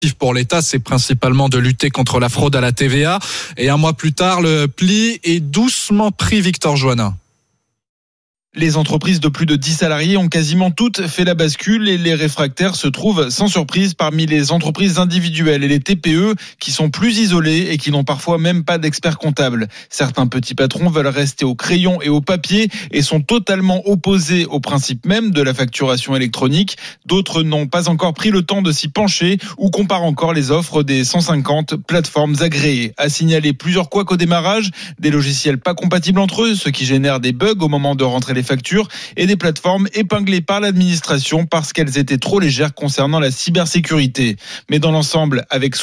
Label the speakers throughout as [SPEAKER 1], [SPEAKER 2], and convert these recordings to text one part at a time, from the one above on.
[SPEAKER 1] Pour l'État, c'est principalement de lutter contre la fraude à la TVA. Et un mois plus tard, le pli est doucement pris, Victor Joannin.
[SPEAKER 2] Les entreprises de plus de 10 salariés ont quasiment toutes fait la bascule et les réfractaires se trouvent sans surprise parmi les entreprises individuelles et les TPE qui sont plus isolées et qui n'ont parfois même pas d'experts comptables. Certains petits patrons veulent rester au crayon et au papier et sont totalement opposés au principe même de la facturation électronique. D'autres n'ont pas encore pris le temps de s'y pencher ou comparent encore les offres des 150 plateformes agréées. À signaler plusieurs couacs au démarrage, des logiciels pas compatibles entre eux, ce qui génère des bugs au moment de rentrer les factures et des plateformes épinglées par l'administration parce qu'elles étaient trop légères concernant la cybersécurité. Mais dans l'ensemble, avec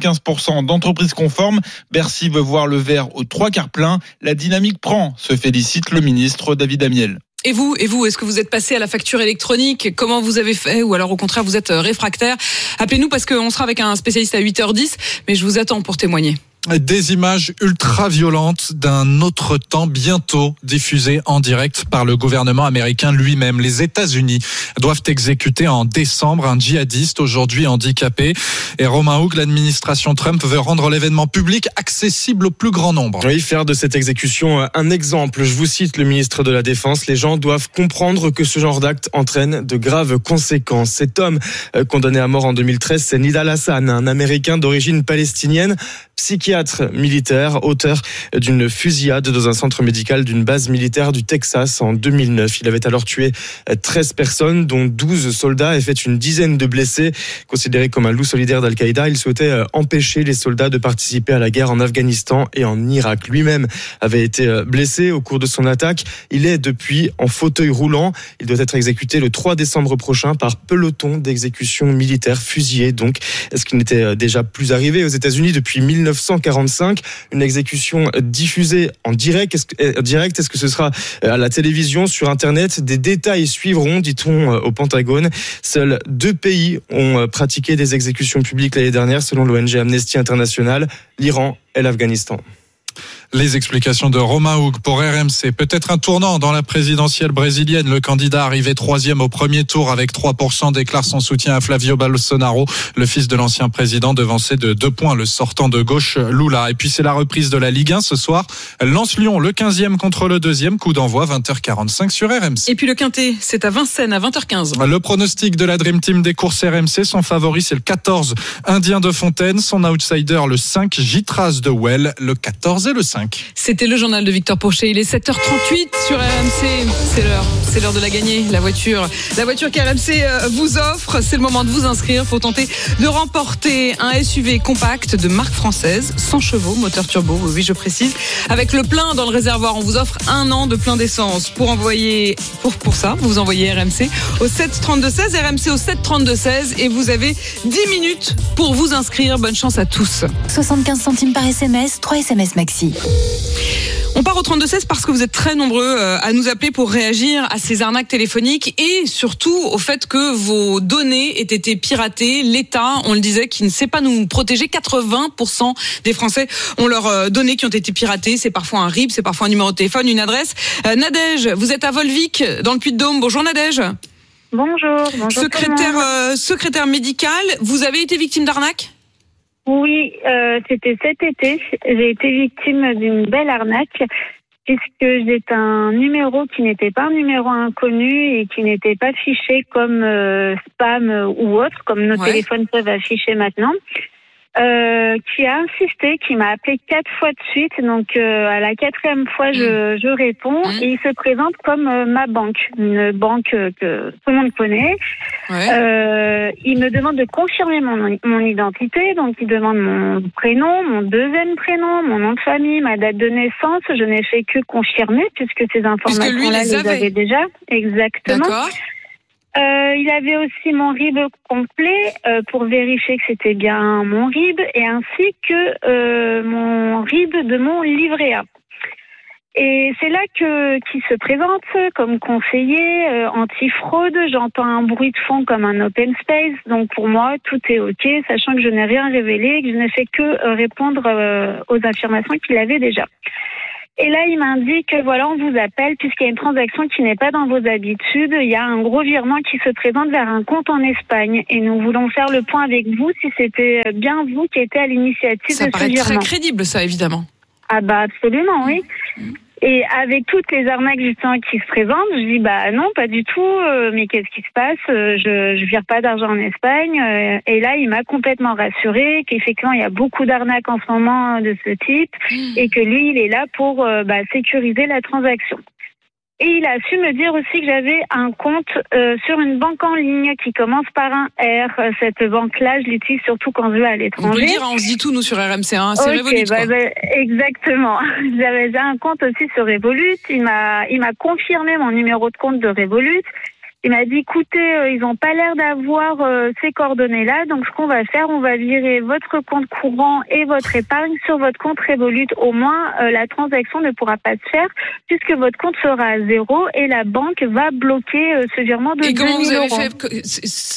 [SPEAKER 2] 75% d'entreprises conformes, Bercy veut voir le verre aux 3/4 plein. La dynamique prend, se félicite le ministre David Amiel.
[SPEAKER 3] Et vous, est-ce que vous êtes passé à la facture électronique ? Comment vous avez fait ? Ou alors au contraire, vous êtes réfractaire ? Appelez-nous parce qu'on sera avec un spécialiste à 8h10, mais je vous attends pour témoigner.
[SPEAKER 1] Des images ultra violentes d'un autre temps bientôt diffusées en direct par le gouvernement américain lui-même. Les États-Unis doivent exécuter en décembre un djihadiste aujourd'hui handicapé. Et Romain Hougue, l'administration Trump veut rendre l'événement public accessible au plus grand nombre.
[SPEAKER 4] Oui, faire de cette exécution un exemple. Je vous cite le ministre de la Défense. Les gens doivent comprendre que ce genre d'acte entraîne de graves conséquences. Cet homme condamné à mort en 2013, c'est Nidal Hassan, un Américain d'origine palestinienne, psychiatre militaire, auteur d'une fusillade dans un centre médical d'une base militaire du Texas en 2009. Il avait alors tué 13 personnes, dont 12 soldats, et fait une dizaine de blessés. Considéré comme un loup solidaire d'Al-Qaïda, il souhaitait empêcher les soldats de participer à la guerre en Afghanistan et en Irak. Lui-même avait été blessé au cours de son attaque. Il est depuis en fauteuil roulant. Il doit être exécuté le 3 décembre prochain par peloton d'exécution militaire, fusillé donc. Est-ce qu'il n'était déjà plus arrivé aux États-Unis depuis 1945? Une exécution diffusée en direct. Est-ce que ce sera à la télévision, sur Internet? Des détails suivront, dit-on au Pentagone. Seuls 2 pays ont pratiqué des exécutions publiques l'année dernière, selon l'ONG Amnesty International, l'Iran et l'Afghanistan.
[SPEAKER 1] Les explications de Romain Hougue pour RMC. Peut-être un tournant dans la présidentielle brésilienne. Le candidat arrivé 3e au premier tour avec 3% déclare son soutien à Flavio Bolsonaro, le fils de l'ancien président, devancé de 2 points le sortant de gauche Lula. Et puis c'est la reprise de la Ligue 1 ce soir. Lens-Lyon, le 15e contre le 2e. Coup d'envoi 20h45 sur RMC.
[SPEAKER 3] Et puis le Quintet, c'est à Vincennes à 20h15.
[SPEAKER 1] Le pronostic de la Dream Team des courses RMC, son favori c'est le 14 Indien de Fontaine, son outsider le 5 Gitras de Well, le 14 et le 5.
[SPEAKER 3] C'était le journal de Victor Pochet. Il est 7h38 sur RMC. C'est l'heure de la gagner, la voiture. La voiture qu'RMC vous offre, c'est le moment de vous inscrire pour tenter de remporter un SUV compact de marque française, 100 chevaux, moteur turbo, oui je précise, avec le plein dans le réservoir. On vous offre 1 an de plein d'essence. Pour ça, vous envoyez RMC au 732-16, RMC au 732-16 et vous avez 10 minutes pour vous inscrire. Bonne chance à tous.
[SPEAKER 5] 75 centimes par SMS, 3 SMS maxi.
[SPEAKER 3] On part au 32-16 parce que vous êtes très nombreux à nous appeler pour réagir à ces arnaques téléphoniques et surtout au fait que vos données aient été piratées. L'État, on le disait, qui ne sait pas nous protéger. 80% des Français ont leurs données qui ont été piratées. C'est parfois un RIB, c'est parfois un numéro de téléphone, une adresse. Nadège, vous êtes à Volvic, dans le Puy-de-Dôme. Bonjour Nadège.
[SPEAKER 6] Bonjour.
[SPEAKER 3] Secrétaire médical, vous avez été victime d'arnaque ?
[SPEAKER 6] Oui, c'était cet été. J'ai été victime d'une belle arnaque puisque j'ai un numéro qui n'était pas un numéro inconnu et qui n'était pas fiché comme spam ou autre, comme nos téléphones peuvent afficher maintenant. Qui a insisté, qui m'a appelé 4 fois de suite. Donc à la 4e fois, je réponds et il se présente comme ma banque, une banque que tout le monde connaît. Il me demande de confirmer mon identité, donc il demande mon prénom, mon 2e prénom, mon nom de famille, ma date de naissance. Je n'ai fait que confirmer puisque ces informations-là les avait déjà. Exactement.
[SPEAKER 3] D'accord.
[SPEAKER 6] Il avait aussi mon RIB complet pour vérifier que c'était bien mon RIB et ainsi que mon RIB de mon livret A. Et c'est là qu'il se présente comme conseiller anti-fraude. J'entends un bruit de fond comme un open space. Donc pour moi, tout est OK, sachant que je n'ai rien révélé et que je n'ai fait que répondre aux affirmations qu'il avait déjà. Et là, il m'indique que voilà, on vous appelle puisqu'il y a une transaction qui n'est pas dans vos habitudes. Il y a un gros virement qui se présente vers un compte en Espagne. Et nous voulons faire le point avec vous si c'était bien vous qui étiez à l'initiative de ce virement.
[SPEAKER 3] Ça paraît très crédible, ça, évidemment.
[SPEAKER 6] Ah bah absolument, oui. Et avec toutes les arnaques justement qui se présentent, je dis bah non, pas du tout. Mais qu'est-ce qui se passe ? Je vire pas d'argent en Espagne. Et là, il m'a complètement rassuré qu'effectivement il y a beaucoup d'arnaques en ce moment de ce type et que lui, il est là pour sécuriser la transaction. Et il a su me dire aussi que j'avais un compte sur une banque en ligne qui commence par un R. Cette banque-là, je l'utilise surtout quand je vais à l'étranger.
[SPEAKER 3] On peut le dire, on se dit tout, nous, sur RMC, hein. C'est Revolut, quoi.
[SPEAKER 6] Exactement. J'avais un compte aussi sur Revolut. Il m'a confirmé mon numéro de compte de Revolut. Il m'a dit, écoutez, ils n'ont pas l'air d'avoir ces coordonnées-là. Donc, ce qu'on va faire, on va virer votre compte courant et votre épargne sur votre compte Revolut. Au moins, la transaction ne pourra pas se faire puisque votre compte sera à zéro et la banque va bloquer ce virement de 2 000 euros. Et comment vous avez fait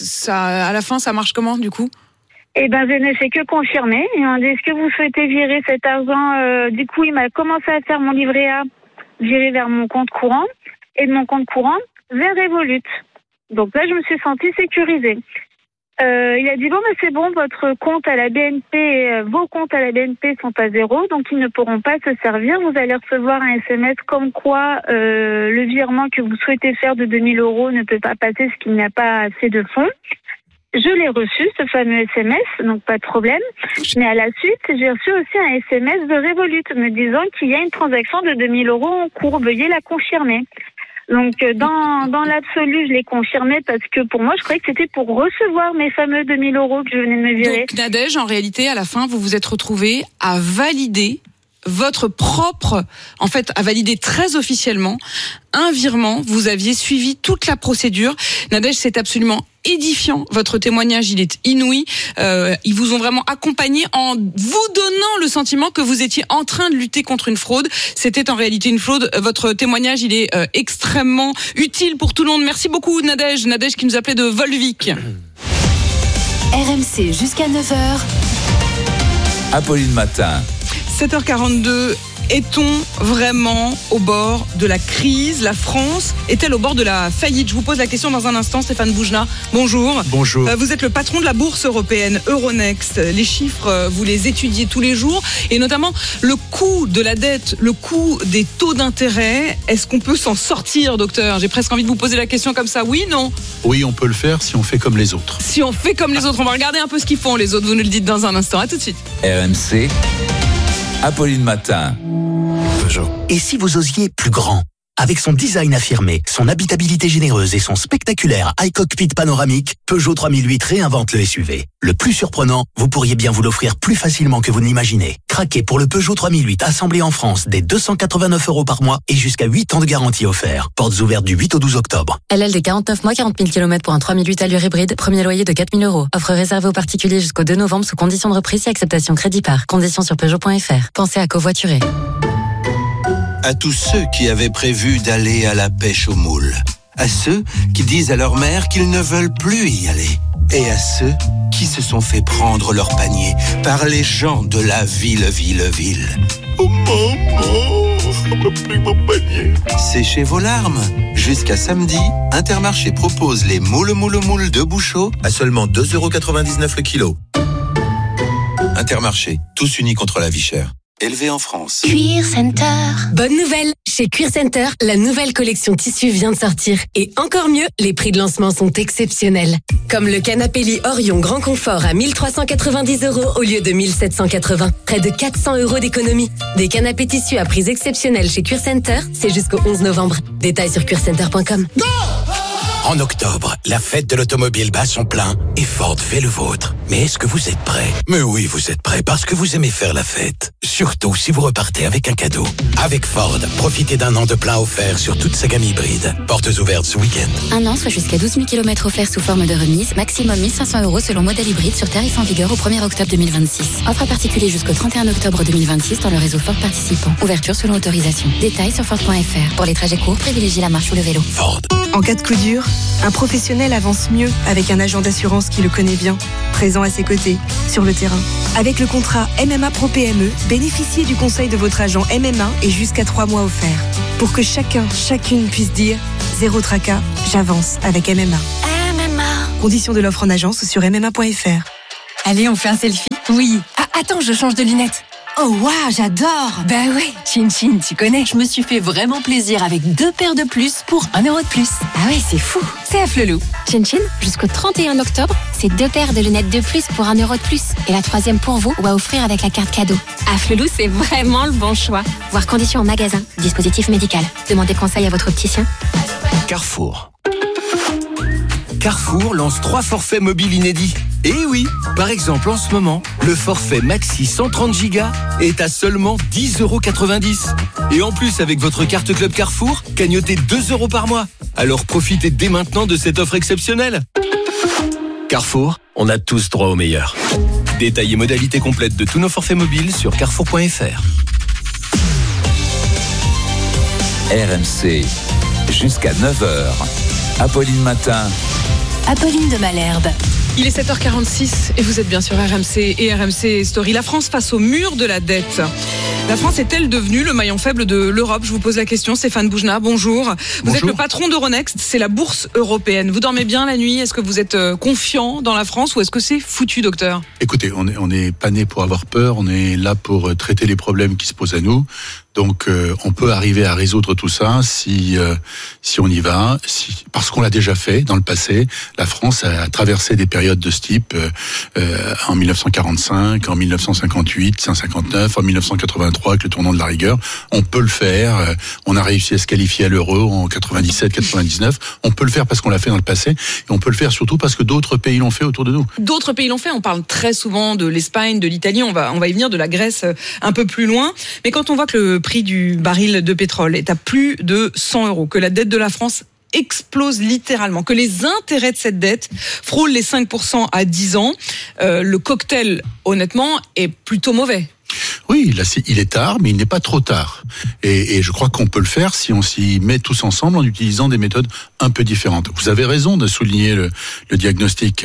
[SPEAKER 3] ça, à la fin, ça marche comment, du coup ?
[SPEAKER 6] Eh ben, je n'ai fait que confirmer. Ils m'ont dit, est-ce que vous souhaitez virer cet argent ? Du coup, il m'a commencé à faire mon livret A, virer vers mon compte courant et de mon compte courant vers Revolut. Donc là, je me suis sentie sécurisée. Il a dit, bon, c'est bon, votre compte à la BNP, vos comptes à la BNP sont à zéro, donc ils ne pourront pas se servir. Vous allez recevoir un SMS comme quoi le virement que vous souhaitez faire de 2 000 euros ne peut pas passer parce qu'il n'y a pas assez de fonds. Je l'ai reçu, ce fameux SMS, donc pas de problème. Mais à la suite, j'ai reçu aussi un SMS de Revolut me disant qu'il y a une transaction de 2 000 euros en cours. Veuillez la confirmer. Donc, dans l'absolu, je l'ai confirmé parce que pour moi, je croyais que c'était pour recevoir mes fameux 2 000 euros que je venais de me virer.
[SPEAKER 3] Donc, Nadège, en réalité, à la fin, vous vous êtes retrouvée à valider votre propre, en fait, à valider très officiellement un virement. Vous aviez suivi toute la procédure. Nadège, c'est absolument édifiant. Votre témoignage, il est inouï. Ils vous ont vraiment accompagné en vous donnant le sentiment que vous étiez en train de lutter contre une fraude. C'était en réalité une fraude. Votre témoignage, il est extrêmement utile pour tout le monde. Merci beaucoup, Nadège. Nadège qui nous appelait de Volvic.
[SPEAKER 5] RMC jusqu'à 9h.
[SPEAKER 7] Apolline Matin.
[SPEAKER 3] 7h42, est-on vraiment au bord de la crise ? La France est-elle au bord de la faillite ? Je vous pose la question dans un instant, Stéphane Boujna. Bonjour.
[SPEAKER 1] Bonjour.
[SPEAKER 3] Vous êtes le patron de la bourse européenne Euronext. Les chiffres, vous les étudiez tous les jours et notamment le coût de la dette, le coût des taux d'intérêt. Est-ce qu'on peut s'en sortir, docteur ? J'ai presque envie de vous poser la question comme ça. Oui, non ?
[SPEAKER 8] Oui, on peut le faire si on fait comme les autres.
[SPEAKER 3] Si on fait comme les autres, on va regarder un peu ce qu'ils font les autres. Vous nous le dites dans un instant. À tout de suite.
[SPEAKER 7] RMC, Apolline Matin.
[SPEAKER 9] Peugeot. Et si vous osiez plus grand ? Avec son design affirmé, son habitabilité généreuse et son spectaculaire iCockpit panoramique, Peugeot 3008 réinvente le SUV. Le plus surprenant, vous pourriez bien vous l'offrir plus facilement que vous ne l'imaginez. Craquez pour le Peugeot 3008 assemblé en France dès 289 € par mois et jusqu'à 8 ans de garantie offert. Portes ouvertes du 8 au 12 octobre.
[SPEAKER 10] LLD 49 mois, 40 000 km pour un 3008 allure hybride. Premier loyer de 4 000 €. Offre réservée aux particuliers jusqu'au 2 novembre sous conditions de reprise et acceptation crédit par. Conditions sur Peugeot.fr. Pensez à covoiturer.
[SPEAKER 11] À tous ceux qui avaient prévu d'aller à la pêche aux moules. À ceux qui disent à leur mère qu'ils ne veulent plus y aller. Et à ceux qui se sont fait prendre leur panier par les gens de la ville. Oh maman, on m'a pris mon panier. Séchez vos larmes. Jusqu'à samedi, Intermarché propose les moules de Bouchot à seulement 2,99 € le kilo. Intermarché, tous unis contre la vie chère. Élevé en France.
[SPEAKER 12] Cuir Center. Bonne nouvelle! Chez Cuir Center, la nouvelle collection tissu vient de sortir. Et encore mieux, les prix de lancement sont exceptionnels. Comme le canapé lit Orion Grand Confort à 1 390 € au lieu de 1 780. Près de 400 € d'économie. Des canapés tissus à prix exceptionnels chez Cuir Center, c'est jusqu'au 11 novembre. Détails sur cuircenter.com.
[SPEAKER 9] En octobre, la fête de l'automobile bat son plein et Ford fait le vôtre. Mais est-ce que vous êtes prêts ? Mais oui, vous êtes prêts parce que vous aimez faire la fête. Surtout si vous repartez avec un cadeau. Avec Ford, profitez d'un an de plein offert sur toute sa gamme hybride. Portes ouvertes ce week-end.
[SPEAKER 10] Un an, soit jusqu'à 12 000 km offerts sous forme de remise. Maximum 1 500 € selon modèle hybride sur tarif en vigueur au 1er octobre 2026. Offre à particulier jusqu'au 31 octobre 2026 dans le réseau Ford participant. Ouverture selon autorisation. Détails sur Ford.fr. Pour les trajets courts, privilégiez la marche ou le vélo.
[SPEAKER 9] Ford.
[SPEAKER 13] En cas de coup dur, un professionnel avance mieux avec un agent d'assurance qui le connaît bien, présent à ses côtés, sur le terrain. Avec le contrat MMA Pro PME, bénéficiez du conseil de votre agent MMA et jusqu'à 3 mois offerts. Pour que chacune puisse dire « Zéro tracas, j'avance avec MMA ». Conditions de l'offre en agence sur MMA.fr.
[SPEAKER 14] Allez, on fait un selfie? Oui. Ah, attends, je change de lunettes. Oh waouh, j'adore. Bah ouais, Chin Chin, tu connais. Je me suis fait vraiment plaisir avec 2 paires de plus pour 1 euro de plus. Ah ouais, c'est fou. C'est Afflelou.
[SPEAKER 10] Chin Chin, jusqu'au 31 octobre, c'est 2 paires de lunettes de plus pour 1 euro de plus. Et la 3e pour vous ou à offrir avec la carte cadeau. Afflelou, c'est vraiment le bon choix. Voir conditions en magasin. Dispositif médical. Demandez conseil à votre opticien.
[SPEAKER 15] Carrefour. Carrefour lance 3 forfaits mobiles inédits. Et oui, par exemple en ce moment, le forfait Maxi 130 Go est à seulement 10,90 €. Et en plus, avec votre carte Club Carrefour, cagnotez 2 € par mois. Alors profitez dès maintenant de cette offre exceptionnelle. Carrefour, on a tous droit au meilleur. Détails et modalités complètes de tous nos forfaits mobiles sur carrefour.fr.
[SPEAKER 7] RMC, jusqu'à 9h. Apolline Matin.
[SPEAKER 5] Apolline de Malherbe.
[SPEAKER 3] Il est 7h46 et vous êtes bien sur RMC et RMC Story. La France face au mur de la dette. La France est-elle devenue le maillon faible de l'Europe? Je vous pose la question. Stéphane Boujna, bonjour. Vous êtes le patron d'Euronext, c'est la bourse européenne. Vous dormez bien la nuit? Est-ce que vous êtes confiant dans la France ou est-ce que c'est foutu, docteur?
[SPEAKER 8] Écoutez, on est pas né pour avoir peur, on est là pour traiter les problèmes qui se posent à nous. Donc on peut arriver à résoudre tout ça si on y va, parce qu'on l'a déjà fait dans le passé. La France a traversé des périodes de ce type en 1945, en 1958, 1959, en 1983 avec le tournant de la rigueur. On peut le faire. On a réussi à se qualifier à l'euro en 97, 99. On peut le faire parce qu'on l'a fait dans le passé, et on peut le faire surtout parce que d'autres pays l'ont fait autour de nous.
[SPEAKER 3] D'autres pays l'ont fait. On parle très souvent de l'Espagne, de l'Italie. On va y venir, de la Grèce un peu plus loin. Mais quand on voit que le prix du baril de pétrole est à plus de 100 €, que la dette de la France explose littéralement, que les intérêts de cette dette frôlent les 5% à 10 ans, le cocktail, honnêtement, est plutôt mauvais.
[SPEAKER 8] Oui, là, il est tard, mais il n'est pas trop tard. Et je crois qu'on peut le faire si on s'y met tous ensemble en utilisant des méthodes un peu différentes. Vous avez raison de souligner le diagnostic.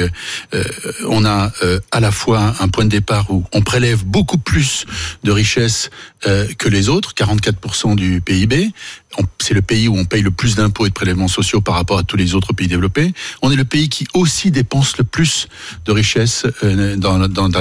[SPEAKER 8] On a à la fois un point de départ où on prélève beaucoup plus de richesses que les autres, 44% du PIB. C'est le pays où on paye le plus d'impôts et de prélèvements sociaux par rapport à tous les autres pays développés. On est le pays qui aussi dépense le plus de richesses dans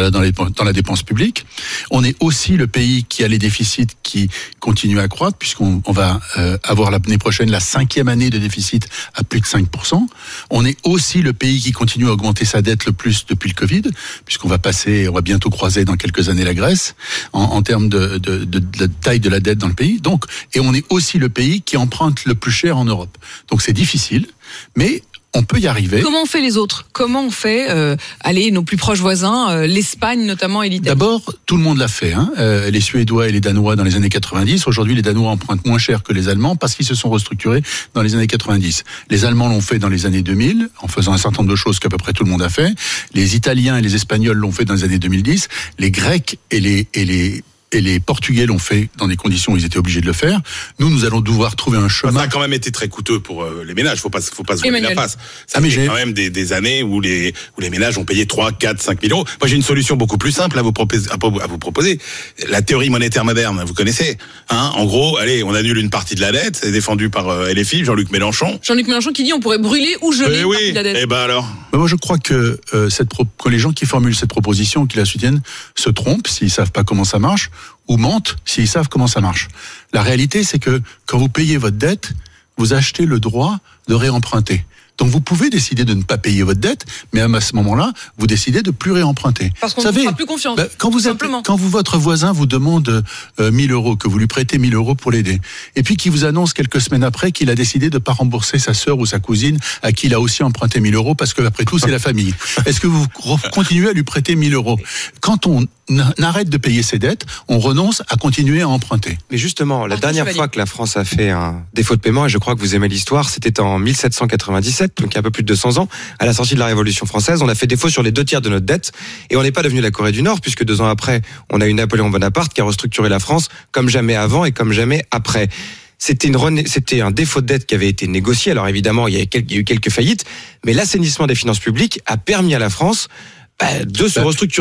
[SPEAKER 8] la dépense publique. On est aussi le pays qui a les déficits qui continuent à croître, puisqu'on va avoir l'année prochaine la 5e année de déficit à plus de 5%. On est aussi le pays qui continue à augmenter sa dette le plus depuis le Covid, puisqu'on va bientôt croiser dans quelques années la Grèce en termes de taille de la dette dans le pays. Donc, et on est aussi le pays qui emprunte le plus cher en Europe. Donc c'est difficile, mais on peut y arriver.
[SPEAKER 3] Comment on fait les autres? Comment on fait nos plus proches voisins, l'Espagne notamment et l'Italie? D'abord,
[SPEAKER 8] tout le monde l'a fait. Les Suédois et les Danois dans les années 90. Aujourd'hui, les Danois empruntent moins cher que les Allemands parce qu'ils se sont restructurés dans les années 90. Les Allemands l'ont fait dans les années 2000 en faisant un certain nombre de choses qu'à peu près tout le monde a fait. Les Italiens et les Espagnols l'ont fait dans les années 2010. Les Grecs et les Portugais l'ont fait dans des conditions où ils étaient obligés de le faire. Nous allons devoir trouver un chemin.
[SPEAKER 16] Ça a quand même été très coûteux pour les ménages. Faut pas se voiler la face. Ça fait quand même des années où les ménages ont payé 3, 4, 5 000 €. Moi, j'ai une solution beaucoup plus simple à vous proposer. La théorie monétaire moderne, vous connaissez, en gros, allez, on annule une partie de la dette. C'est défendu par LFI, Jean-Luc Mélenchon.
[SPEAKER 3] Jean-Luc Mélenchon qui dit on pourrait brûler ou geler une partie de la dette.
[SPEAKER 16] Et ben alors.
[SPEAKER 8] Moi, je crois que les gens qui formulent cette proposition, qui la soutiennent, se trompent s'ils savent pas comment ça marche, ou mentent s'ils savent comment ça marche. La réalité, c'est que quand vous payez votre dette, vous achetez le droit de réemprunter. Donc vous pouvez décider de ne pas payer votre dette, mais à ce moment-là, vous décidez de plus réemprunter.
[SPEAKER 3] Parce qu'on ne fera plus confiance.
[SPEAKER 8] Quand votre voisin vous demande 1 000 €, que vous lui prêtez 1 000 € pour l'aider, et puis qu'il vous annonce quelques semaines après qu'il a décidé de ne pas rembourser sa sœur ou sa cousine à qui il a aussi emprunté 1 000 € parce que après tout c'est la famille. Est-ce que vous continuez à lui prêter 1 000 €? Quand on arrête de payer ses dettes, on renonce à continuer à emprunter.
[SPEAKER 17] Mais justement, la dernière fois que la France a fait un défaut de paiement, et je crois que vous aimez l'histoire, c'était en 1797, donc il y a un peu plus de 200 ans, à la sortie de la Révolution française. On a fait défaut sur les 2 tiers de notre dette, et on n'est pas devenu la Corée du Nord, puisque 2 ans après, on a eu Napoléon Bonaparte qui a restructuré la France comme jamais avant et comme jamais après. C'était un défaut de dette qui avait été négocié. Alors évidemment, il y a eu quelques faillites, mais l'assainissement des finances publiques a permis à la France de se restructurer.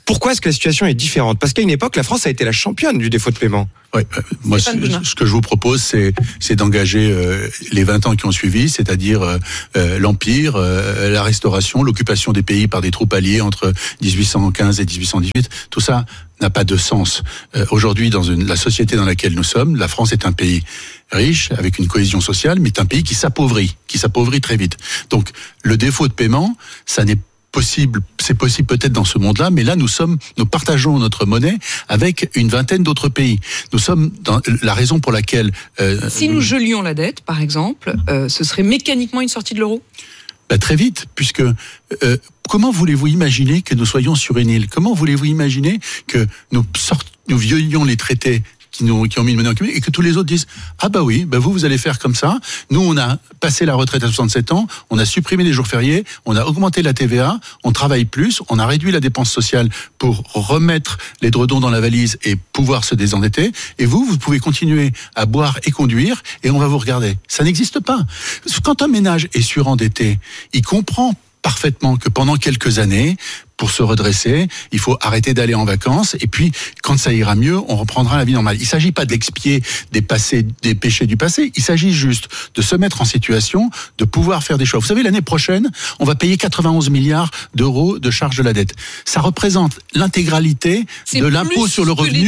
[SPEAKER 17] Pourquoi est-ce que la situation est différente? Parce qu'à une époque, la France a été la championne du défaut de paiement.
[SPEAKER 8] Oui, moi, ce que je vous propose, c'est d'engager les 20 ans qui ont suivi, c'est-à-dire l'Empire, la Restauration, l'occupation des pays par des troupes alliées entre 1815 et 1818. Tout ça n'a pas de sens. Aujourd'hui, dans la société dans laquelle nous sommes, la France est un pays riche, avec une cohésion sociale, mais est un pays qui s'appauvrit très vite. Donc, le défaut de paiement, ça n'est possible, c'est possible peut-être dans ce monde-là, mais là nous partageons notre monnaie avec une vingtaine d'autres pays. Nous sommes dans la raison pour laquelle
[SPEAKER 3] si nous gelions la dette, par exemple, ce serait mécaniquement une sortie de l'euro.
[SPEAKER 8] Très vite, puisque comment voulez-vous imaginer que nous soyons sur une île? Comment voulez-vous imaginer que nous violions les traités qui ont mis une monnaie en commun et que tous les autres disent ah bah oui, bah vous allez faire comme ça. Nous on a passé la retraite à 67 ans, on a supprimé les jours fériés, on a augmenté la TVA, on travaille plus, on a réduit la dépense sociale pour remettre les dredons dans la valise et pouvoir se désendetter. Et vous pouvez continuer à boire et conduire et on va vous regarder. Ça n'existe pas. Quand un ménage est surendetté, il comprend parfaitement que pendant quelques années, pour se redresser, il faut arrêter d'aller en vacances et puis quand ça ira mieux, on reprendra la vie normale. Il ne s'agit pas d'expier des péchés du passé, il s'agit juste de se mettre en situation de pouvoir faire des choix. Vous savez, l'année prochaine, on va payer 91 milliards d'euros de charges de la dette. Ça représente l'intégralité de l'impôt sur le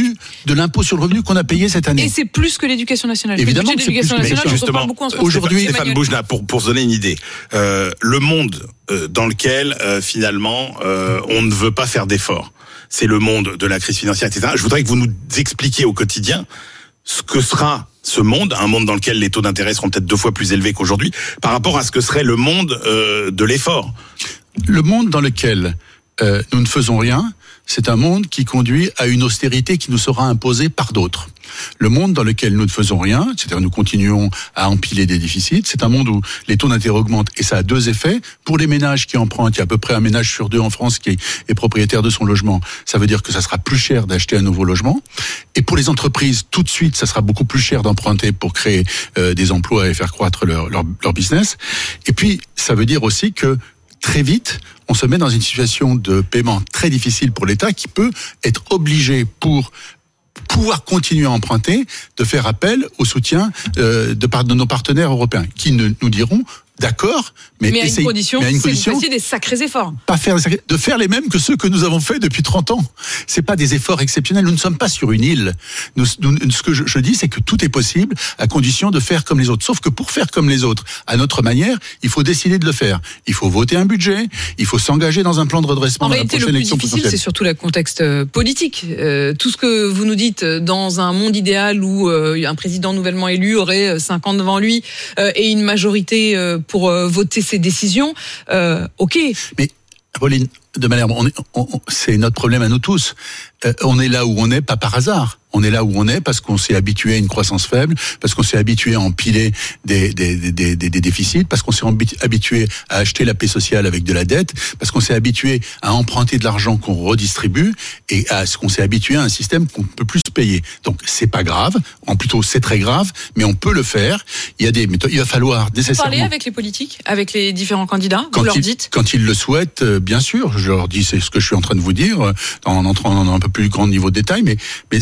[SPEAKER 8] revenu qu'on a payé cette année.
[SPEAKER 3] Et c'est plus que l'éducation nationale.
[SPEAKER 8] Évidemment,
[SPEAKER 3] le budget de l'éducation nationale,
[SPEAKER 16] justement,
[SPEAKER 8] aujourd'hui,
[SPEAKER 16] Stéphane Boujna, pour se donner une idée, le monde dans lequel finalement on ne veut pas faire d'efforts. C'est le monde de la crise financière, etc. Je voudrais que vous nous expliquiez au quotidien ce que sera ce monde, un monde dans lequel les taux d'intérêt seront peut-être 2 fois plus élevés qu'aujourd'hui, par rapport à ce que serait le monde de l'effort.
[SPEAKER 8] Le monde dans lequel nous ne faisons rien, c'est un monde qui conduit à une austérité qui nous sera imposée par d'autres. Le monde dans lequel nous ne faisons rien, c'est-à-dire nous continuons à empiler des déficits, c'est un monde où les taux d'intérêt augmentent et ça a 2 effets. Pour les ménages qui empruntent, il y a à peu près un ménage sur 2 en France qui est propriétaire de son logement. Ça veut dire que ça sera plus cher d'acheter un nouveau logement. Et pour les entreprises, tout de suite, ça sera beaucoup plus cher d'emprunter pour créer des emplois et faire croître leur business. Et puis, ça veut dire aussi que très vite, on se met dans une situation de paiement très difficile pour l'État qui peut être obligé pour pouvoir continuer à emprunter, de faire appel au soutien de nos partenaires européens qui nous diront d'accord, mais
[SPEAKER 3] à une condition, c'est que vous fassiez des sacrés efforts.
[SPEAKER 8] De faire les mêmes que ceux que nous avons fait depuis 30 ans. C'est pas des efforts exceptionnels. Nous ne sommes pas sur une île. Ce que je dis, c'est que tout est possible à condition de faire comme les autres. Sauf que pour faire comme les autres, à notre manière, il faut décider de le faire. Il faut voter un budget, il faut s'engager dans un plan de redressement.
[SPEAKER 3] En réalité, le plus difficile, c'est surtout le contexte politique. Tout ce que vous nous dites dans un monde idéal où un président nouvellement élu aurait 5 ans devant lui et une majorité pour voter ses décisions, ok.
[SPEAKER 8] Mais Pauline de Malherbe, c'est notre problème à nous tous. On est là où on est, pas par hasard. On est là où on est parce qu'on s'est habitué à une croissance faible, parce qu'on s'est habitué à empiler des déficits, parce qu'on s'est habitué à acheter la paix sociale avec de la dette, parce qu'on s'est habitué à emprunter de l'argent qu'on redistribue et à ce qu'on s'est habitué à un système qu'on ne peut plus se payer. Donc c'est pas grave, plutôt c'est très grave, mais on peut le faire. Il y a des méthodes. Il va falloir nécessairement.
[SPEAKER 3] Vous parlez avec les politiques, avec les différents candidats. Vous leur dites
[SPEAKER 8] quand ils le souhaitent, bien sûr. Je leur dis c'est ce que je suis en train de vous dire en entrant dans un peu plus grand niveau de détail, mais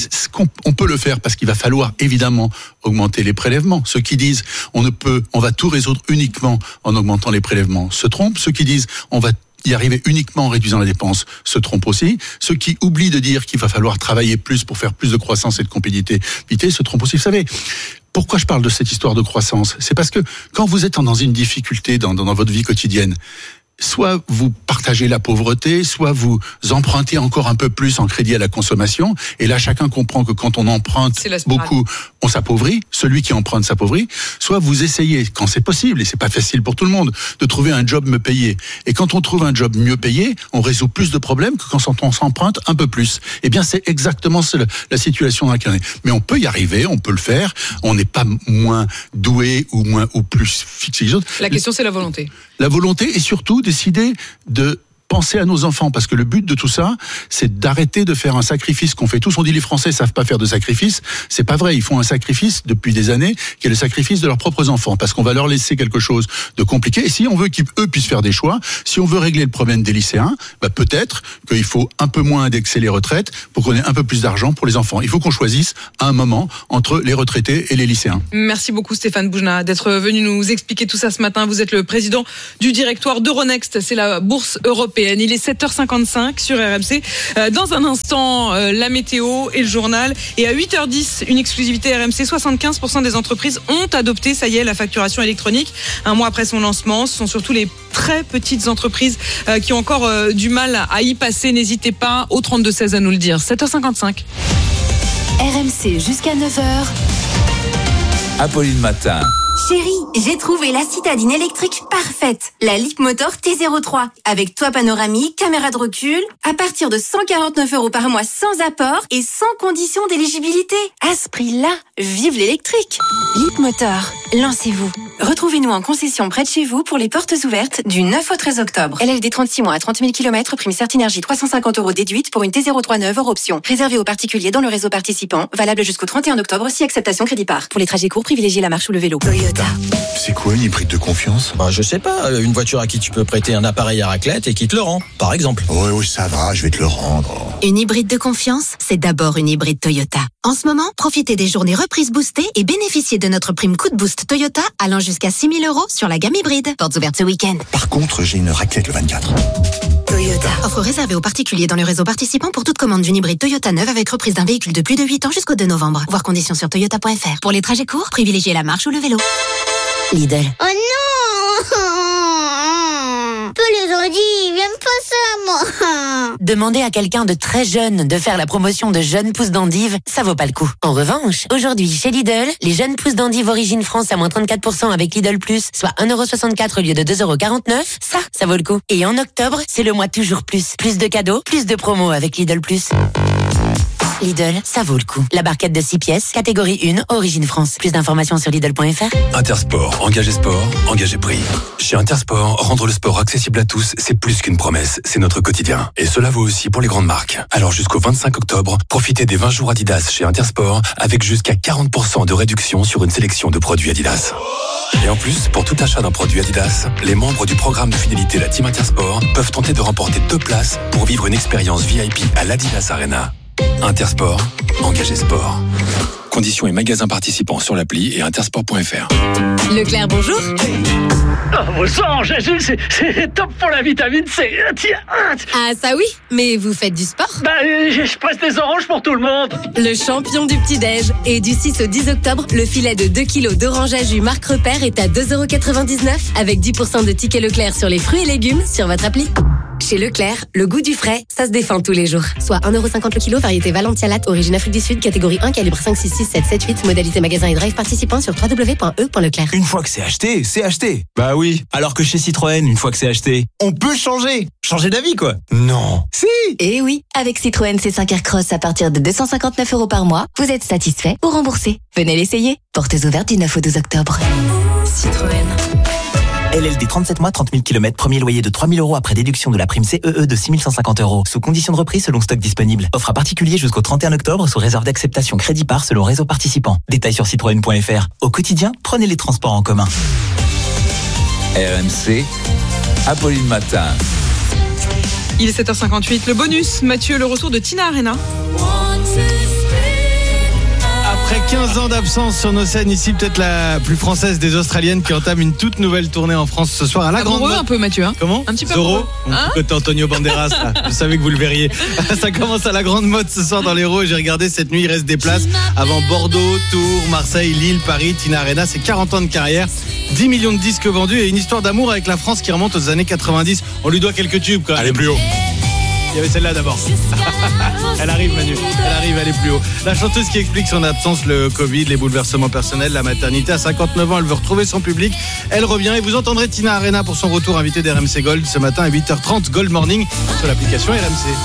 [SPEAKER 8] on peut le faire parce qu'il va falloir évidemment augmenter les prélèvements. Ceux qui disent on va tout résoudre uniquement en augmentant les prélèvements se trompent. Ceux qui disent on va y arriver uniquement en réduisant la dépense se trompent aussi. Ceux qui oublient de dire qu'il va falloir travailler plus pour faire plus de croissance et de compétitivité se trompent aussi. Vous savez, pourquoi je parle de cette histoire de croissance ? C'est parce que quand vous êtes dans une difficulté dans votre vie quotidienne, soit vous partagez la pauvreté, soit vous empruntez encore un peu plus en crédit à la consommation. Et là, chacun comprend que quand on emprunte beaucoup, on s'appauvrit. Celui qui emprunte s'appauvrit. Soit vous essayez, quand c'est possible, et c'est pas facile pour tout le monde, de trouver un job mieux payé. Et quand on trouve un job mieux payé, on résout plus de problèmes que quand on s'emprunte un peu plus. Eh bien, c'est exactement la situation dans laquelle on est. Mais on peut y arriver, on peut le faire. On n'est pas moins doué ou plus fixé que les autres.
[SPEAKER 3] La question, c'est la volonté.
[SPEAKER 8] La volonté et surtout décider de penser à nos enfants, parce que le but de tout ça, c'est d'arrêter de faire un sacrifice qu'on fait tous. On dit les Français savent pas faire de sacrifice. C'est pas vrai. Ils font un sacrifice depuis des années, qui est le sacrifice de leurs propres enfants, parce qu'on va leur laisser quelque chose de compliqué. Et si on veut qu'eux puissent faire des choix, si on veut régler le problème des lycéens, peut-être qu'il faut un peu moins indexer les retraites pour qu'on ait un peu plus d'argent pour les enfants. Il faut qu'on choisisse à un moment entre les retraités et les lycéens.
[SPEAKER 3] Merci beaucoup Stéphane Boujna d'être venu nous expliquer tout ça ce matin. Vous êtes le président du directoire d'Euronext, c'est la bourse européenne. Il est 7h55 sur RMC. Dans un instant, la météo et le journal. Et à 8h10, une exclusivité RMC. 75% des entreprises ont adopté, ça y est, la facturation électronique. Un mois après son lancement, ce sont surtout les très petites entreprises qui ont encore du mal à y passer. N'hésitez pas au 32-16 à nous le dire. 7h55.
[SPEAKER 5] RMC jusqu'à 9h.
[SPEAKER 7] Apolline Matin.
[SPEAKER 18] Chérie, j'ai trouvé la citadine électrique parfaite. La Leapmotor T03. Avec toit panoramique, caméra de recul. À partir de 149 € par mois sans apport et sans condition d'éligibilité. À ce prix-là, vive l'électrique. Leapmotor, lancez-vous. Retrouvez-nous en concession près de chez vous pour les portes ouvertes du 9 au 13 octobre. LLD 36 mois à 30 000 km, prime Certinergie 350 € déduite pour une T03 neuve hors option. Réservé aux particuliers dans le réseau participant. Valable jusqu'au 31 octobre si acceptation crédit par. Pour les trajets courts, privilégiez la marche ou le vélo.
[SPEAKER 19] C'est quoi une hybride de confiance ?
[SPEAKER 20] Je sais pas, une voiture à qui tu peux prêter un appareil à raclette et qui te le rend, par exemple.
[SPEAKER 19] Oui, ça va, je vais te le rendre.
[SPEAKER 18] Une hybride de confiance, c'est d'abord une hybride Toyota. En ce moment, profitez des journées reprises boostées et bénéficiez de notre prime coup de boost Toyota allant jusqu'à 6 000 € sur la gamme hybride. Portes ouvertes ce week-end.
[SPEAKER 19] Par contre, j'ai une raclette le 24.
[SPEAKER 18] Toyota. Offre réservée aux particuliers dans le réseau participant pour toute commande d'une hybride Toyota neuve avec reprise d'un véhicule de plus de 8 ans jusqu'au 2 novembre. Voir conditions sur toyota.fr. Pour les trajets courts, privilégiez la marche ou le vélo. Lidl.
[SPEAKER 21] Oh non! Peu les ont dit, j'aime pas ça, moi.
[SPEAKER 22] Demander à quelqu'un de très jeune de faire la promotion de jeunes pousses d'endive, ça vaut pas le coup. En revanche, aujourd'hui, chez Lidl, les jeunes pousses d'endive origine France à moins 34% avec Lidl Plus, soit 1,64 € au lieu de 2,49 €, ça vaut le coup. Et en octobre, c'est le mois toujours plus. Plus de cadeaux, plus de promos avec Lidl Plus. Lidl, ça vaut le coup. La barquette de 6 pièces, catégorie 1, origine France. Plus d'informations sur Lidl.fr.
[SPEAKER 23] Intersport, engagez sport, engagez prix. Chez Intersport, rendre le sport accessible à tous, c'est plus qu'une promesse, c'est notre quotidien. Et cela vaut aussi pour les grandes marques. Alors jusqu'au 25 octobre, profitez des 20 jours Adidas chez Intersport avec jusqu'à 40% de réduction sur une sélection de produits Adidas. Et en plus, pour tout achat d'un produit Adidas, les membres du programme de fidélité La Team Intersport peuvent tenter de remporter 2 places pour vivre une expérience VIP à l'Adidas Arena. Intersport, engagez sport. Conditions et magasins participants sur l'appli et intersport.fr.
[SPEAKER 12] Leclerc, bonjour.
[SPEAKER 24] Vos sangs, Jésus, c'est top pour la vitamine C. Tiens.
[SPEAKER 12] Ah ça oui, mais vous faites du sport ?
[SPEAKER 24] Je presse des oranges pour tout le monde.
[SPEAKER 12] Le champion du petit-déj. Et du 6 au 10 octobre, le filet de 2 kilos d'orange à jus Marc Repère est à 2,99 € avec 10% de tickets Leclerc sur les fruits et légumes sur votre appli. Chez Leclerc, le goût du frais, ça se défend tous les jours. Soit 1,50 € le kilo, variété Valentia Latte, origine Afrique du Sud, catégorie 1, calibre 5, 6, 6, 7, 7, 8, modalité magasin et drive participant sur www.e.leclerc.
[SPEAKER 25] Une fois que c'est acheté, c'est acheté. Bah oui. Alors que chez Citroën, une fois que c'est acheté, on peut changer. Changer d'avis, quoi. Non. Si.
[SPEAKER 10] Et oui, avec Citroën C5 Aircross à partir de 259 € par mois, vous êtes satisfait ou remboursé. Venez l'essayer. Portes ouvertes du 9 au 12 octobre.
[SPEAKER 12] Citroën.
[SPEAKER 26] LLD 37 mois, 30 000 km, premier loyer de 3 000 € après déduction de la prime CEE de 6 150 €. Sous condition de reprise selon stock disponible. Offre à particulier jusqu'au 31 octobre sous réserve d'acceptation crédit par selon réseau participant. Détails sur citroën.fr. Au quotidien, prenez les transports en commun.
[SPEAKER 7] RMC, Apolline Matin.
[SPEAKER 3] Il est 7h58. Le bonus, Mathieu, le retour de Tina Arena.
[SPEAKER 2] Après 15 ans d'absence sur nos scènes, ici peut-être la plus française des Australiennes qui entame une toute nouvelle tournée en France ce soir à la Grande Motte.
[SPEAKER 3] Un peu Mathieu, hein.
[SPEAKER 2] Comment?
[SPEAKER 3] Un petit peu
[SPEAKER 2] Zorro,
[SPEAKER 3] hein,
[SPEAKER 2] côté Antonio Banderas là. Je savais que vous le verriez. Ça commence à la Grande Motte ce soir dans l'Hérault. J'ai regardé cette nuit, il reste des places avant Bordeaux, Tours, Marseille, Lille, Paris. Tina Arena, c'est 40 ans de carrière, 10 millions de disques vendus et une histoire d'amour avec la France qui remonte aux années 90. On lui doit quelques tubes quand même.
[SPEAKER 16] Allez plus haut.
[SPEAKER 2] Il y avait celle-là d'abord. Elle arrive, Manu. Elle est plus haut. La chanteuse qui explique son absence, le Covid, les bouleversements personnels, la maternité. À 59 ans, elle veut retrouver son public. Elle revient et vous entendrez Tina Arena pour son retour invité d'RMC Gold ce matin à 8h30, Gold Morning sur l'application RMC.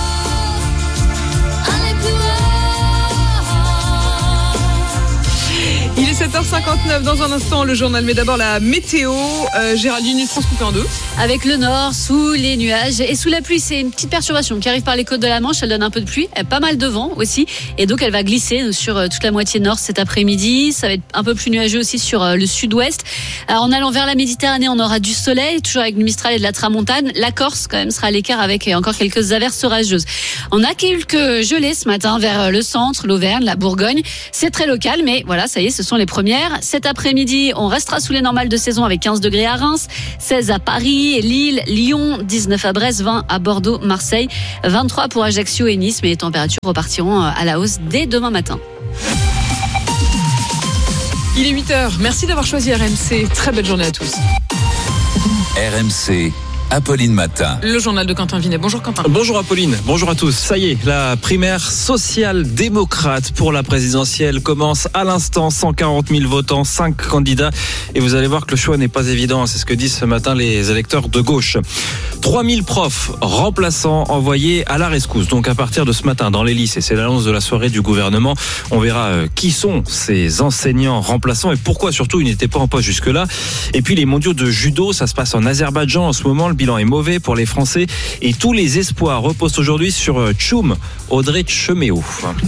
[SPEAKER 3] Il est 7h59 dans un instant, le journal, mais d'abord la météo. Géraldine, une France coupée en deux.
[SPEAKER 1] Avec le nord sous les nuages et sous la pluie, c'est une petite perturbation qui arrive par les côtes de la Manche. Elle donne un peu de pluie, pas mal de vent aussi, et donc elle va glisser sur toute la moitié nord cet après-midi. Ça va être un peu plus nuageux aussi sur le sud-ouest. Alors, en allant vers la Méditerranée, on aura du soleil, toujours avec du Mistral et de la tramontane. La Corse quand même sera à l'écart avec encore quelques averses orageuses. On a quelques gelées ce matin vers le centre, l'Auvergne, la Bourgogne. C'est très local, mais voilà, ça y est, ce sont les premières. Cet après-midi, on restera sous les normales de saison avec 15 degrés à Reims, 16 à Paris, Lille, Lyon, 19 à Brest, 20 à Bordeaux, Marseille, 23 pour Ajaccio et Nice, mais les températures repartiront à la hausse dès demain matin.
[SPEAKER 3] Il est 8h. Merci d'avoir choisi RMC. Très belle journée à tous.
[SPEAKER 7] RMC. Apolline Matin.
[SPEAKER 3] Le journal de Quentin Vinet. Bonjour Quentin.
[SPEAKER 4] Bonjour Apolline, bonjour à tous. Ça y est, la primaire social-démocrate pour la présidentielle commence à l'instant. 140 000 votants, 5 candidats. Et vous allez voir que le choix n'est pas évident. C'est ce que disent ce matin les électeurs de gauche. 3000 profs remplaçants envoyés à la rescousse. Donc à partir de ce matin dans les lycées, c'est l'annonce de la soirée du gouvernement. On verra qui sont ces enseignants remplaçants et pourquoi surtout ils n'étaient pas en poste jusque-là. Et puis les mondiaux de judo, ça se passe en Azerbaïdjan en ce moment. Le bilan est mauvais pour les Français et tous les espoirs reposent aujourd'hui sur Tchoum, Audrey Cheméo.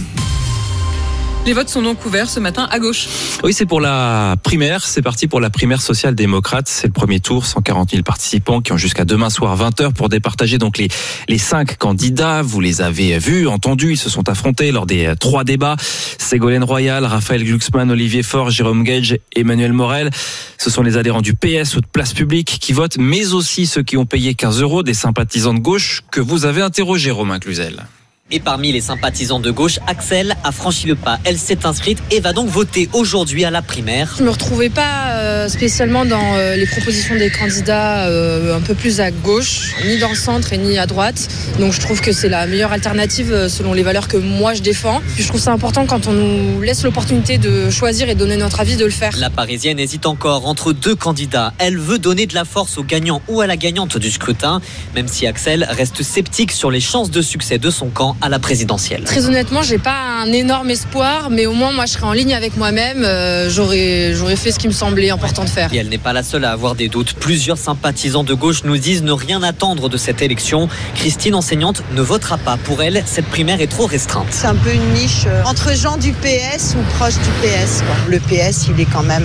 [SPEAKER 3] Les votes sont donc ouverts ce matin à gauche.
[SPEAKER 4] Oui, c'est pour la primaire. C'est parti pour la primaire social-démocrate. C'est le premier tour. 140 000 participants qui ont jusqu'à demain soir 20h pour départager donc les 5 candidats. Vous les avez vus, entendus. Ils se sont affrontés lors des 3 débats. Ségolène Royal, Raphaël Glucksmann, Olivier Faure, Jérôme Gage, Emmanuel Morel. Ce sont les adhérents du PS ou de Place Publique qui votent, mais aussi ceux qui ont payé 15 €, des sympathisants de gauche que vous avez interrogés, Romain Cluzel.
[SPEAKER 6] Et parmi les sympathisants de gauche, Axel a franchi le pas. Elle s'est inscrite et va donc voter aujourd'hui à la primaire.
[SPEAKER 9] Je me retrouvais pas spécialement dans les propositions des candidats un peu plus à gauche, ni dans le centre et ni à droite. Donc je trouve que c'est la meilleure alternative selon les valeurs que moi je défends. Puis je trouve ça important quand on nous laisse l'opportunité de choisir et de donner notre avis de le faire.
[SPEAKER 6] La Parisienne hésite encore entre 2 candidats. Elle veut donner de la force au gagnant ou à la gagnante du scrutin, même si Axel reste sceptique sur les chances de succès de son camp à la présidentielle.
[SPEAKER 9] Très honnêtement, j'ai pas un énorme espoir, mais au moins moi je serai en ligne avec moi-même. J'aurais fait ce qui me semblait important de faire.
[SPEAKER 6] Et elle n'est pas la seule à avoir des doutes. Plusieurs sympathisants de gauche nous disent ne rien attendre de cette élection. Christine, enseignante, ne votera pas. Pour elle, cette primaire est trop restreinte.
[SPEAKER 11] C'est un peu une niche entre gens du PS ou proches du PS, quoi. Le PS, il est quand même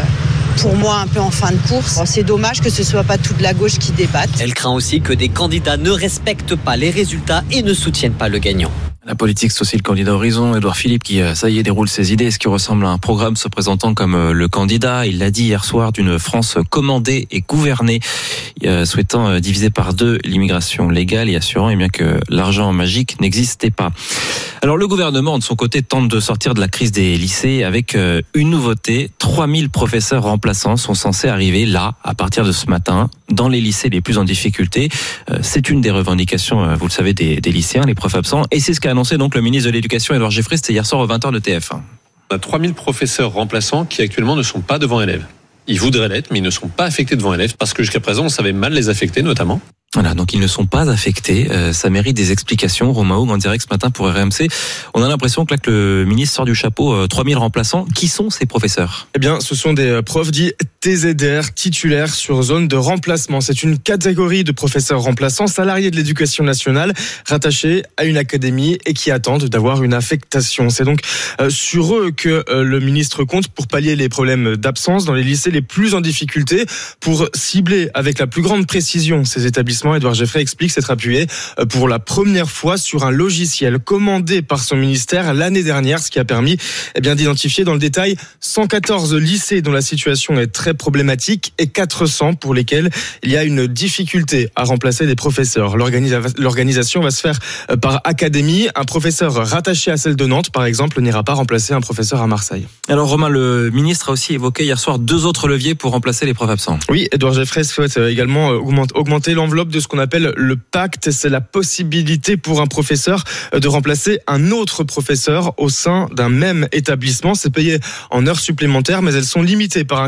[SPEAKER 11] pour moi un peu en fin de course. C'est dommage que ce soit pas toute la gauche qui débatte.
[SPEAKER 6] Elle craint aussi que des candidats ne respectent pas les résultats et ne soutiennent pas le gagnant.
[SPEAKER 4] La politique, c'est aussi le candidat Horizon, Édouard Philippe, qui, ça y est, déroule ses idées, ce qui ressemble à un programme se présentant comme le candidat, il l'a dit hier soir, d'une France commandée et gouvernée, souhaitant diviser par 2 l'immigration légale et assurant bien que l'argent magique n'existait pas. Alors le gouvernement, de son côté, tente de sortir de la crise des lycées avec une nouveauté. 3000 professeurs remplaçants sont censés arriver là, à partir de ce matin, dans les lycées les plus en difficulté. C'est une des revendications, vous le savez, des lycéens, les profs absents, et c'est ce qu'a annoncé donc le ministre de l'Éducation, Édouard Geffrey, c'était hier soir aux 20h de TF1.
[SPEAKER 13] On a 3000 professeurs remplaçants qui actuellement ne sont pas devant élèves. Ils voudraient l'être, mais ils ne sont pas affectés devant élèves, parce que jusqu'à présent, on savait mal les affecter, notamment.
[SPEAKER 4] Voilà, donc ils ne sont pas affectés. Ça mérite des explications. Romain Houm en direct ce matin pour RMC. On a l'impression que là que le ministre sort du chapeau 3000 remplaçants. Qui sont ces professeurs ?
[SPEAKER 27] Eh bien, ce sont des profs dits TZR, titulaires sur zone de remplacement. C'est une catégorie de professeurs remplaçants, salariés de l'éducation nationale, rattachés à une académie et qui attendent d'avoir une affectation. C'est donc sur eux que le ministre compte pour pallier les problèmes d'absence dans les lycées les plus en difficulté, pour cibler avec la plus grande précision ces établissements. Édouard Geffrey explique s'être appuyé pour la première fois sur un logiciel commandé par son ministère l'année dernière, ce qui a permis d'identifier dans le détail 114 lycées dont la situation est très problématique et 400 pour lesquels il y a une difficulté à remplacer des professeurs. L'organisation va se faire par académie. Un professeur rattaché à celle de Nantes, par exemple, n'ira pas remplacer un professeur à Marseille.
[SPEAKER 4] Alors Romain, le ministre a aussi évoqué hier soir 2 autres leviers pour remplacer les profs absents.
[SPEAKER 27] Oui, Édouard Geffrey souhaite également augmenter l'enveloppe de ce qu'on appelle le pacte. C'est la possibilité pour un professeur de remplacer un autre professeur au sein d'un même établissement. C'est payé en heures supplémentaires, mais elles sont limitées par un quota qui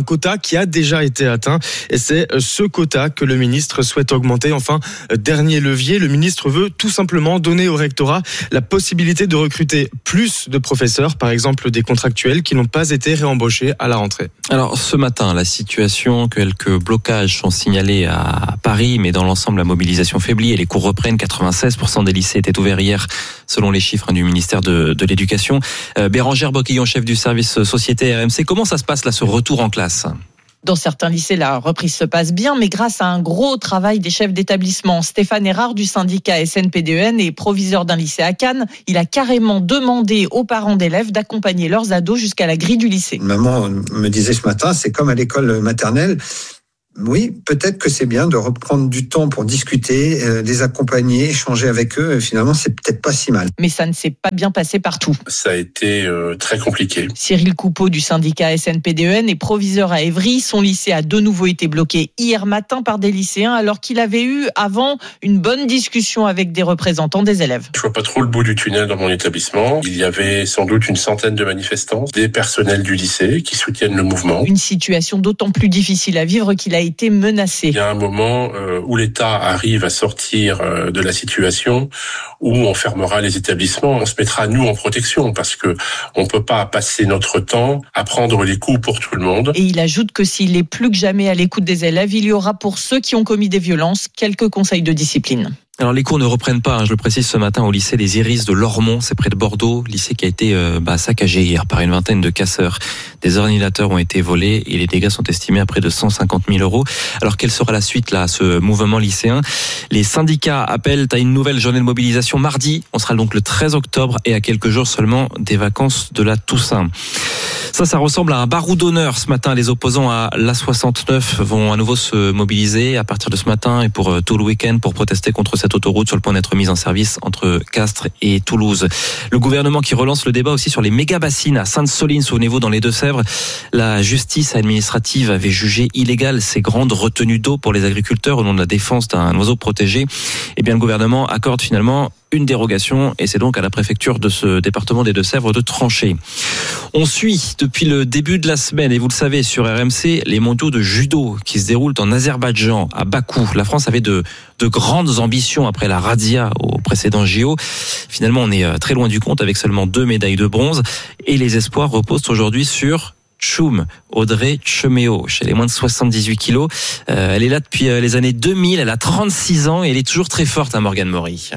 [SPEAKER 27] qui a déjà été atteint. Et c'est ce quota que le ministre souhaite augmenter. Enfin, dernier levier, le ministre veut tout simplement donner au rectorat la possibilité de recruter plus de professeurs, par exemple des contractuels qui n'ont pas été réembauchés à la rentrée.
[SPEAKER 4] Alors ce matin, la situation, quelques blocages sont signalés à Paris, mais dans l'ensemble, la mobilisation faiblit et les cours reprennent. 96% des lycées étaient ouverts hier, selon les chiffres du ministère de l'Éducation. Bérangère Boquillon, chef du service société RMC, comment ça se passe là, ce retour en classe ?
[SPEAKER 5] Dans certains lycées, la reprise se passe bien, mais grâce à un gros travail des chefs d'établissement. Stéphane Erard du syndicat SNPDEN est proviseur d'un lycée à Cannes. Il a carrément demandé aux parents d'élèves d'accompagner leurs ados jusqu'à la grille du lycée.
[SPEAKER 8] Maman me disait ce matin, c'est comme à l'école maternelle. Oui, peut-être que c'est bien de reprendre du temps pour discuter, les accompagner, échanger avec eux. Finalement, c'est peut-être pas si mal.
[SPEAKER 5] Mais ça ne s'est pas bien passé partout.
[SPEAKER 13] Ça a été très compliqué.
[SPEAKER 5] Cyril Coupeau du syndicat SNPDEN est proviseur à Évry. Son lycée a de nouveau été bloqué hier matin par des lycéens alors qu'il avait eu avant une bonne discussion avec des représentants des élèves.
[SPEAKER 13] Je vois pas trop le bout du tunnel dans mon établissement. Il y avait sans doute une centaine de manifestants, des personnels du lycée qui soutiennent le mouvement.
[SPEAKER 5] Une situation d'autant plus difficile à vivre qu'il a été menacé.
[SPEAKER 13] Il y a un moment où l'État arrive à sortir de la situation où on fermera les établissements, on se mettra nous en protection parce que on peut pas passer notre temps à prendre les coups pour tout le monde.
[SPEAKER 5] Et il ajoute que s'il est plus que jamais à l'écoute des élèves, il y aura pour ceux qui ont commis des violences quelques conseils de discipline.
[SPEAKER 4] Alors les cours ne reprennent pas, je le précise ce matin, au lycée des Iris de Lormont, c'est près de Bordeaux, lycée qui a été saccagé hier par une vingtaine de casseurs. Des ordinateurs ont été volés et les dégâts sont estimés à près de 150 000 €. Alors quelle sera la suite là, à ce mouvement lycéen ? Les syndicats appellent à une nouvelle journée de mobilisation mardi. On sera donc le 13 octobre et à quelques jours seulement des vacances de la Toussaint. Ça ressemble à un barou d'honneur ce matin. Les opposants à l'A69 vont à nouveau se mobiliser à partir de ce matin et pour tout le week-end pour protester contre cette autoroute sur le point d'être mise en service entre Castres et Toulouse. Le gouvernement qui relance le débat aussi sur les méga-bassines à Sainte-Soline, souvenez-vous, dans les Deux-Sèvres. La justice administrative avait jugé illégale ces grandes retenues d'eau pour les agriculteurs au nom de la défense d'un oiseau protégé. Eh bien, le gouvernement accorde finalement une dérogation et c'est donc à la préfecture de ce département des Deux-Sèvres de trancher. On suit depuis le début de la semaine, et vous le savez sur RMC, les mondiaux de judo qui se déroulent en Azerbaïdjan, à Bakou. La France avait de grandes ambitions après la razzia au précédent JO. Finalement, on est très loin du compte avec seulement 2 médailles de bronze et les espoirs reposent aujourd'hui sur Tchoum, Audrey Tcheméo, chez les moins de 78 kilos. Elle est là depuis les années 2000, elle a 36 ans et elle est toujours très forte, Morgane Maury.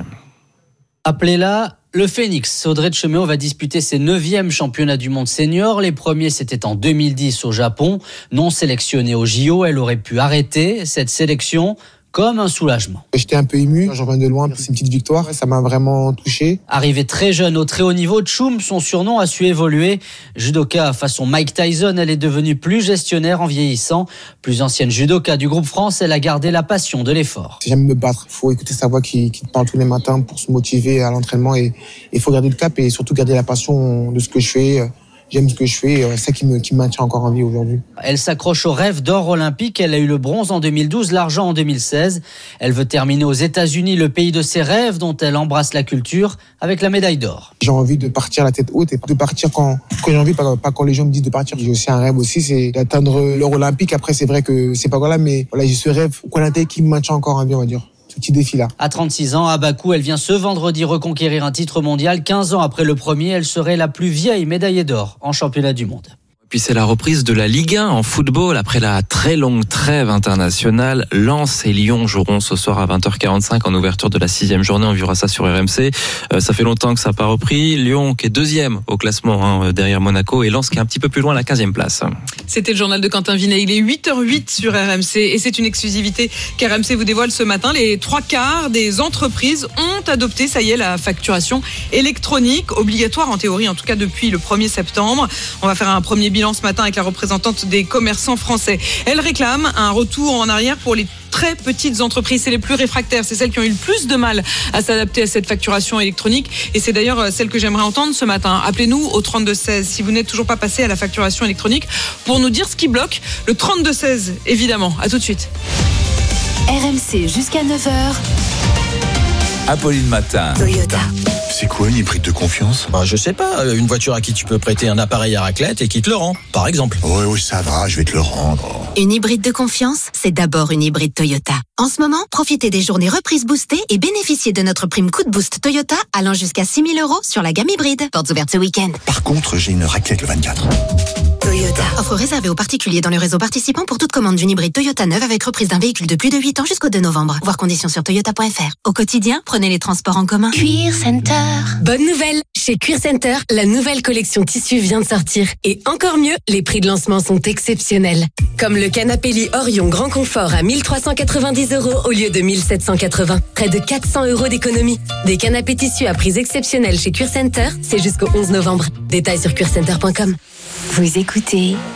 [SPEAKER 14] Appelez-la le Phénix. Audrey Tcheméo va disputer ses 9e championnats du monde senior. Les premiers, c'était en 2010 au Japon. Non sélectionnée au JO, elle aurait pu arrêter cette sélection comme un soulagement.
[SPEAKER 15] J'étais un peu ému, j'en viens de loin, c'est une petite victoire, ça m'a vraiment touché.
[SPEAKER 14] Arrivée très jeune au très haut niveau, Tchoum, son surnom a su évoluer. Judoka façon Mike Tyson, elle est devenue plus gestionnaire en vieillissant. Plus ancienne judoka du groupe France, elle a gardé la passion de l'effort.
[SPEAKER 15] J'aime me battre, il faut écouter sa voix qui te parle tous les matins pour se motiver à l'entraînement et il faut garder le cap et surtout garder la passion de ce que je fais. J'aime ce que je fais, c'est ça qui me maintient encore en vie aujourd'hui.
[SPEAKER 14] Elle s'accroche au rêve d'or olympique. Elle a eu le bronze en 2012, l'argent en 2016. Elle veut terminer aux États-Unis, le pays de ses rêves, dont elle embrasse la culture, avec la médaille d'or.
[SPEAKER 15] J'ai envie de partir la tête haute et de partir quand j'ai envie, pas quand les gens me disent de partir. J'ai aussi un rêve aussi, c'est d'atteindre l'or olympique. Après, c'est vrai que c'est pas voilà, mais voilà, j'ai ce rêve qui me maintient encore en vie, on va dire. Petit défi-là.
[SPEAKER 14] À 36 ans, à Bakou, elle vient ce vendredi reconquérir un titre mondial. 15 ans après le premier, elle serait la plus vieille médaillée d'or en championnat du monde.
[SPEAKER 4] Puis c'est la reprise de la Ligue 1 en football après la très longue trêve internationale. Lens et Lyon joueront ce soir à 20h45 en ouverture de la 6e journée. On vivra ça sur RMC. Ça fait longtemps que ça n'a pas repris. Lyon qui est 2e au classement derrière Monaco et Lens qui est un petit peu plus loin à la 15e place.
[SPEAKER 3] C'était le journal de Quentin Vinet. Il est 8h08 sur RMC et c'est une exclusivité qu'RMC vous dévoile ce matin. Les 3/4 des entreprises ont adopté, ça y est, la facturation électronique obligatoire en théorie, en tout cas depuis le 1er septembre. On va faire un premier bilan ce matin avec la représentante des commerçants français. Elle réclame un retour en arrière pour les très petites entreprises. C'est les plus réfractaires, c'est celles qui ont eu le plus de mal à s'adapter à cette facturation électronique et c'est d'ailleurs celle que j'aimerais entendre ce matin. Appelez-nous au 3216 si vous n'êtes toujours pas passé à la facturation électronique pour nous dire ce qui bloque. Le 3216 évidemment. À tout de suite.
[SPEAKER 12] RMC jusqu'à 9h.
[SPEAKER 7] Apolline Matin.
[SPEAKER 12] Toyota.
[SPEAKER 17] C'est quoi une hybride de confiance?
[SPEAKER 18] Je sais pas, une voiture à qui tu peux prêter un appareil à raclette et qui te le rend, par exemple.
[SPEAKER 17] Oui, ça va, je vais te le rendre.
[SPEAKER 19] Une hybride de confiance, c'est d'abord une hybride Toyota. En ce moment, profitez des journées reprises boostées et bénéficiez de notre prime coup de boost Toyota allant jusqu'à 6 000 € sur la gamme hybride. Portes ouvertes ce week-end.
[SPEAKER 17] Par contre, j'ai une raclette le 24.
[SPEAKER 19] Toyota. Offre réservée aux particuliers dans le réseau participant pour toute commande d'une hybride Toyota neuve avec reprise d'un véhicule de plus de 8 ans jusqu'au 2 novembre. Voir conditions sur toyota.fr. Au quotidien, prenez les transports en commun.
[SPEAKER 12] Cuir Center. Bonne nouvelle! Chez Cuir Center, la nouvelle collection tissu vient de sortir. Et encore mieux, les prix de lancement sont exceptionnels. Comme le canapé lit Orion Grand Confort à 1 390 € au lieu de 1 780. Près de 400 € d'économie. Des canapés tissus à prix exceptionnels chez Cuir Center, c'est jusqu'au 11 novembre. Détails sur cuircenter.com.
[SPEAKER 19] Vous écoutez